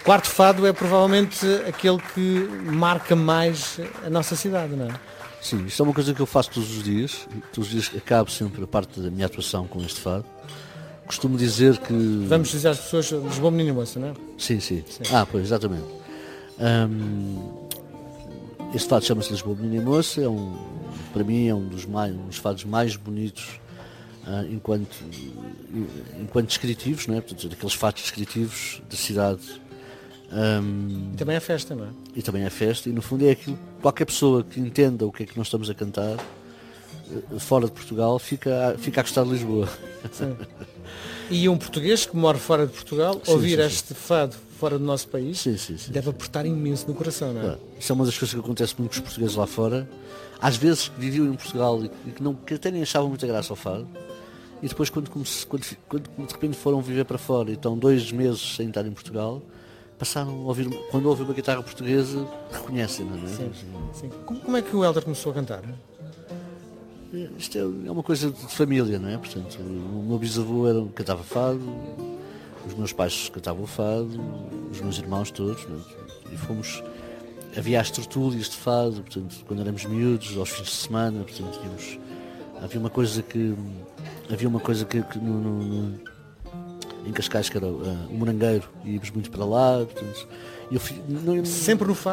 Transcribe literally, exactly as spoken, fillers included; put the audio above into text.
quarto fado é provavelmente aquele que marca mais a nossa cidade, não é? Sim, isto é uma coisa que eu faço todos os dias. Todos os dias acabo sempre a parte da minha atuação com este fado. Costumo dizer que... Vamos dizer às pessoas Lisboa, Menino e Moça, não é? Sim, sim, sim. Ah, pois, exatamente. Um, este fado chama-se Lisboa, Menino e Moça. É um, para mim é um dos, mais, um dos fados mais bonitos uh, enquanto, enquanto descritivos, não é? Portanto, daqueles fados descritivos da cidade. Um, e também é festa, não é? E também é festa, e no fundo é aquilo, qualquer pessoa que entenda o que é que nós estamos a cantar, fora de Portugal, fica a, fica a gostar de Lisboa. Sim. E um português que mora fora de Portugal, sim, ouvir sim, este sim. fado fora do nosso país, sim, sim, sim, deve apertar imenso no coração, não é? Claro. Isso é uma das coisas que acontece muito com os portugueses lá fora, às vezes que viviam em Portugal e que, não, que até nem achavam muita graça ao fado, e depois quando, quando, quando de repente foram viver para fora e estão dois meses sem estar em Portugal, passaram a ouvir, quando ouvem uma guitarra portuguesa, reconhecem, não é? Sim, sim. Como é que o Hélder começou a cantar? Isto é uma coisa de família, não é? Portanto, o meu bisavô era, cantava fado, os meus pais cantavam fado, os meus irmãos todos, não é? E fomos, havia as tertúlias de fado, portanto, quando éramos miúdos, aos fins de semana, portanto, íamos, havia uma coisa que, havia uma coisa que, que no, no, no, em Cascais, que era uh, o Morangueiro, e íamos muito para lá, portanto, eu, não, sempre no fado?